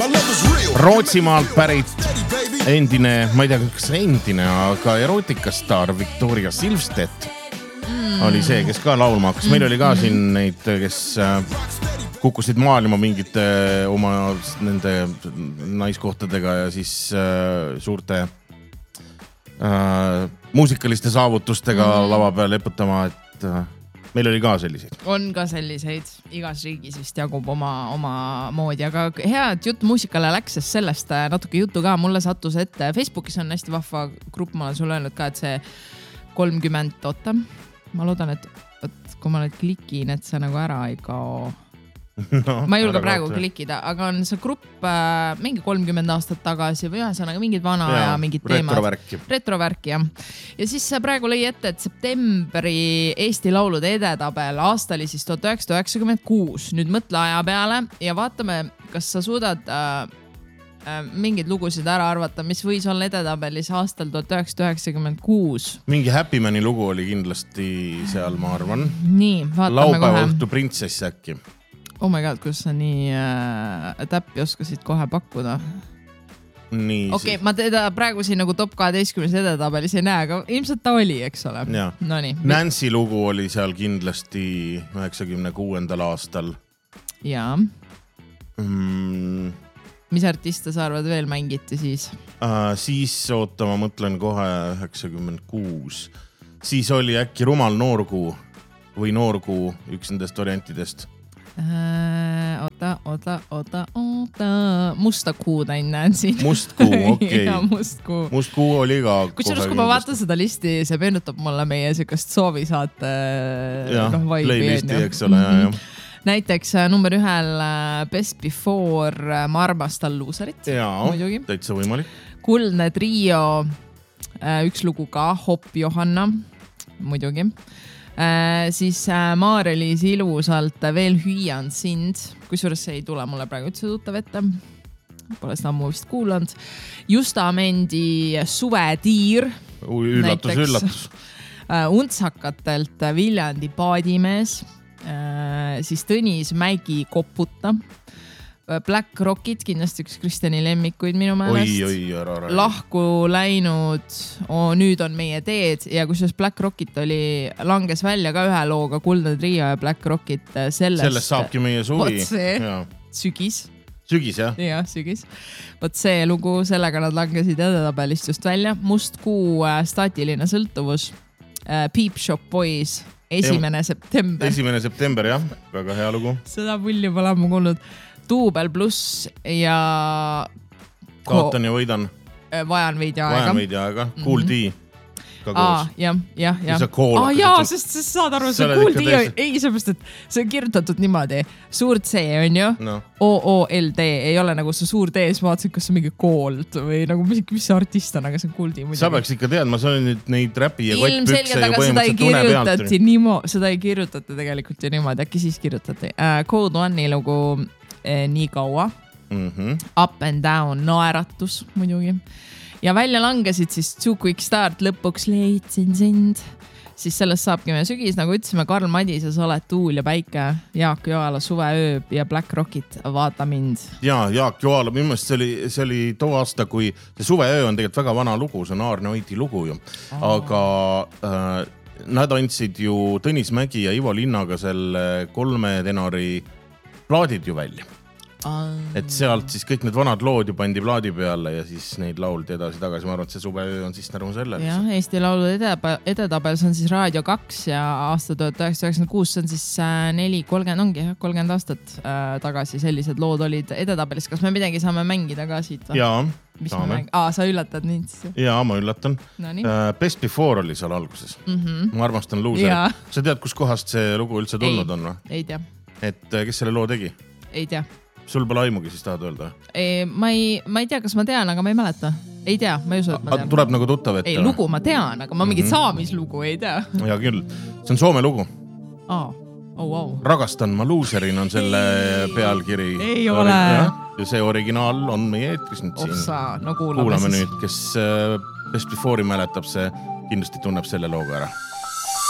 Rootsimaalt pärit endine, ma ei tea, kas endine, aga erootikastar Victoria Silvstedt oli see, kes ka laulma hakkas. Meil oli ka siin neid, kes kukkusid maailma mingite oma nende naiskohtadega ja siis suurte muusikaliste saavutustega lava peal leputama, et meil oli ka selliseid. On ka selliseid. Igas riigis vist jagub oma moodi, aga hea, et jutt muusikale läks, sest sellest natuke juttu ka. Mulle sattus ette. Facebookis on hästi vahva grupp, ma olen sulle öelnud ka, et see 30 oota. Ma loodan, et kui ma nüüd klikin, et see nagu ära ei kao. No, ma ei julge praegu klikida, aga on see grupp mingi 30 aastat tagasi või ühesõnaga mingid vana ja mingid teemad. Retrovärki, jah. Ja siis praegu lõi ette, et septembri Eesti laulude edetabel aasta oli siis 1996. Nüüd mõtle aja peale ja vaatame, kas sa suudad mingeid lugusid ära arvata, mis võis olla edetabelis aastal 1996. Mingi Happy Mani lugu oli kindlasti seal, ma arvan. Nii, vaatame Laupäeva õhtu printsess äkki. Oh my god, kus sa nii täppi oskasid kohe pakkuda? Nii. Okei, ma teda praegu siin nagu top 12 edetabelis ei näe, aga ilmselt ta oli, eks ole. No nii. Nancy lugu oli seal kindlasti 96. aastal. Jaa. Mis artiste sa arvad veel mängiti siis? Siis oota, ma mõtlen kohe 96. Siis oli äkki Rumal noorkuu või noorkuu üks nendest variantidest. Oota. Musta kuu tain näen siin. Must kuu, okei. Ja, must kuu. Must kuu oli ka. Kusjuures, kui ma vaatan seda listi, see meenutab mulle meie sellist soovisaate playlisti, eks ole, ja. Näiteks number 1 Best Before Ma armastan Loserit. Jaa, täitsa võimalik. Kuldne trio, üks lugu ka, Hopp Johanna, muidugi. Siis Maareliis ilusalt Veel hüüan sind, kusjuures see ei tule mulle praegu üldse tuttav ette. Pole seda ammu vist kuulanud. Justamendi Suvetiir. Üllatus. Untsakatelt Viljandi Paadimees. Siis Tõnis Mägi Koputa. Black Rockid, kindlasti üks Kristjani lemmikuid minu meelest. Lahku läinud Nüüd on meie teed ja kusjuures Black Rockid langes välja ka ühe looga Kuldne trio ja Black Rockid sellest saabki meie suvi. Sügis. Sügis, jah? Jah, sügis. Võt see lugu, sellega nad langesid edetabelist just välja. Must kuu Staatiline sõltuvus. Peep Shop Boys 1. september. 1. september, jah. Väga hea lugu. Seda pulli pole ammu kuulnud. Duubel pluss ja... Kaotan ja võidan. Vajan veidi aega. Cool D. Jah. Sest saad aru, see Cool D ei, sellepärast, et see on kirjutatud niimoodi. Suur C on ju. OOLD ei ole nagu see suur D, siis ma vaatasin, kas see on mingi Cold või nagu mis artist on, aga see on Cool D. Sa peaks ikka teadma, sa oled neid räpi ja kottpükse ja põhimõtteliselt tune pealt. Seda ei kirjutati tegelikult ju niimoodi, äkki siis kirjutati. Code One'i lugu Nii kaua. Up and Down, Naeratus muidugi. Ja välja langesid siis Too Quick Start, Lõpuks leidsin sind. Siis sellest saabki meie sügis, nagu ütlesime, Karl Madise, Oled tuul ja päike, Jaak Joala, Suveöö ja Black Rockid, Vaata mind. Jaa, Jaak Joala, minu meelest see oli too aasta, kui see Suveöö on tegelikult väga vana lugu, see on Aarne Oiti lugu ju. Aga nad andsid ju Tõnis Mägi ja Ivo Linnaga selle 3 tenori plaadid ju välja. Et sealt siis kõik need vanad lood ju pandi plaadi peale ja siis neid lauldi edasi-tagasi. Ma arvan, et see Suveöö on siis tänu sellele. Jah, Eesti laulu edetabel, see on siis Raadio 2 ja aasta 1996, see on siis 30 aastat tagasi sellised lood olid edetabelis. Kas me midagi saame mängida ka siit? Jaa, saame. Sa üllatad nüüd siis? Jaa, ma üllatan. Best Before oli seal alguses. Ma armastan Loser. Sa tead, kus kohast see lugu üldse tulnud on? Ei tea. Et kes selle loo tegi? Ei tea. Sul pole aimugi, siis tahad öelda? Ma ei tea, kas ma tean, aga ma ei mäleta. Ei tea, ma ei usu, et ma tean. Tuleb nagu tuttav ette? Ei, lugu ma tean, aga ma mingit saamislugu ei tea. Ja küll. See on Soome lugu. Wow. Ragastan ma Loserin on selle pealkiri. Ei ole. Ja see originaal on meie eetris nüüd siin. No kuulame nüüd, kes Best Before'i mäletab, see kindlasti tunneb selle looga ära.